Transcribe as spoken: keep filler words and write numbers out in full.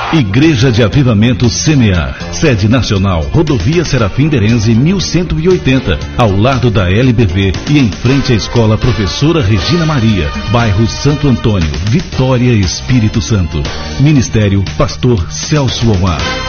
Igreja de Avivamento Semear, sede nacional, Rodovia Serafim Derenze mil cento e oitenta, ao lado da L B V e em frente à Escola Professora Regina Maria, bairro Santo Antônio, Vitória, Espírito Santo. Ministério Pastor Celso Omar.